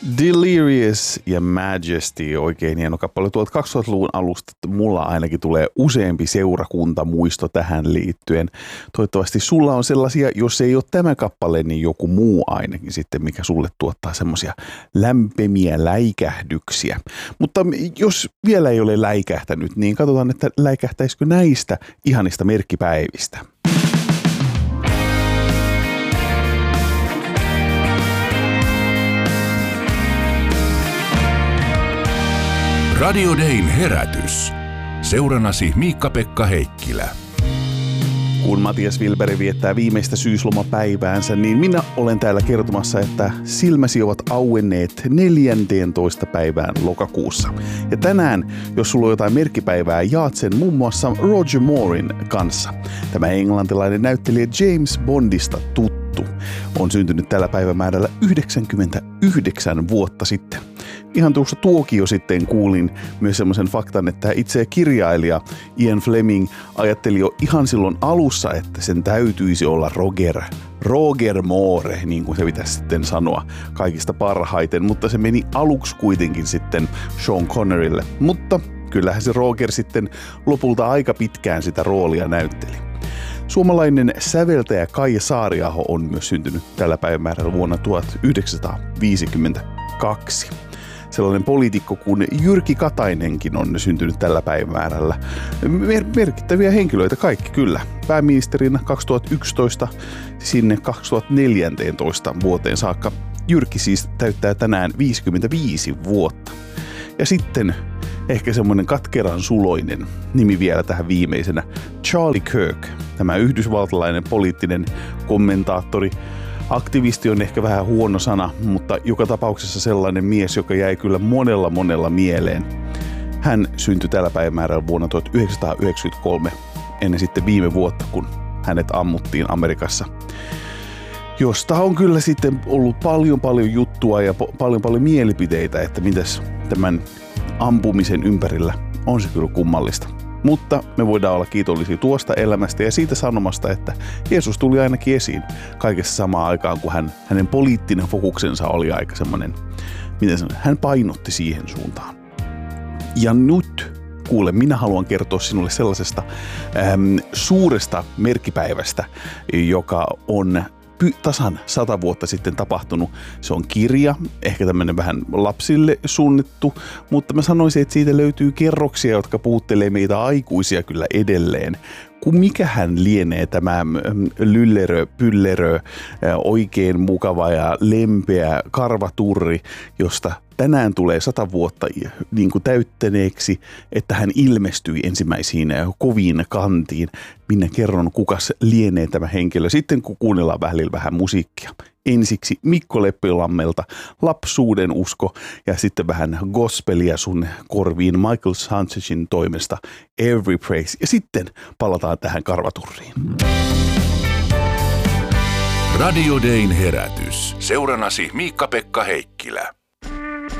Delirious ja Majesty, oikein hieno kappale. Tuolta 2000-luvun alusta mulla ainakin tulee useampi seurakuntamuisto tähän liittyen. Toivottavasti sulla on sellaisia, jos ei ole tämä kappale, niin joku muu ainakin sitten, mikä sulle tuottaa semmoisia lämpimiä läikähdyksiä. Mutta jos vielä ei ole läikähtänyt, niin katsotaan, että läikähtäisikö näistä ihanista merkkipäivistä. Radio Dayn herätys. Seuranasi Miikka-Pekka Heikkilä. Kun Matias Wilberg viettää viimeistä syyslomapäiväänsä, niin minä olen täällä kertomassa, että silmäsi ovat auenneet 14. päivään lokakuussa. Ja tänään, jos sulla on jotain merkkipäivää, jaat sen muun muassa Roger Mooren kanssa. Tämä englantilainen näyttelijä James Bondista tuttu on syntynyt tällä päivämäärällä 99 vuotta sitten. Ihan tuossa tuokio sitten kuulin myös semmoisen faktan, että itse kirjailija Ian Fleming ajatteli jo ihan silloin alussa, että sen täytyisi olla Roger Moore, niin kuin se pitäisi sitten sanoa kaikista parhaiten, mutta se meni aluksi kuitenkin sitten Sean Connerylle. Mutta kyllähän se Roger sitten lopulta aika pitkään sitä roolia näytteli. Suomalainen säveltäjä Kaija Saariaho on myös syntynyt tällä päivämäärällä vuonna 1952. Sellainen poliitikko kuin Jyrki Katainenkin on syntynyt tällä päivämäärällä. Merkittäviä henkilöitä kaikki kyllä. Pääministerinä 2011 sinne 2014 vuoteen saakka. Jyrki siis täyttää tänään 55 vuotta. Ja sitten ehkä semmoinen katkeran suloinen nimi vielä tähän viimeisenä. Charlie Kirk, tämä yhdysvaltalainen poliittinen kommentaattori. Aktivisti on ehkä vähän huono sana, mutta joka tapauksessa sellainen mies, joka jäi kyllä monella mieleen. Hän syntyi tällä päivämäärällä vuonna 1993, ennen sitten viime vuotta, kun hänet ammuttiin Amerikassa. Josta on kyllä sitten ollut paljon juttua ja paljon mielipiteitä, että mitäs tämän ampumisen ympärillä on se kyllä kummallista. Mutta me voidaan olla kiitollisia tuosta elämästä ja siitä sanomasta, että Jeesus tuli ainakin esiin kaikessa samaan aikaan, kun hänen poliittinen fokuksensa oli aika semmoinen, hän painotti siihen suuntaan. Ja nyt, kuule, minä haluan kertoa sinulle sellaisesta suuresta merkkipäivästä, joka on tasan 100 vuotta sitten tapahtunut. Se on kirja, ehkä tämmöinen vähän lapsille suunnittu, mutta mä sanoisin, että siitä löytyy kerroksia, jotka puhuttelee meitä aikuisia kyllä edelleen. Mikähän lienee tämä pyllerö, oikein mukava ja lempeä karvaturri, josta tänään tulee 100 vuotta niin kuin täyttäneeksi, että hän ilmestyi ensimmäisiin koviin kantiin. Minä kerron, kukas lienee tämä henkilö, sitten kun kuunnellaan vähän musiikkia. Ensiksi Mikko Leppilammelta Lapsuuden usko ja sitten vähän gospelia sun korviin Michael Sanchezin toimesta Every Praise. Ja sitten palataan tähän karvaturriin. Radio Dayn herätys. Seuranasi Miikka-Pekka Heikkilä.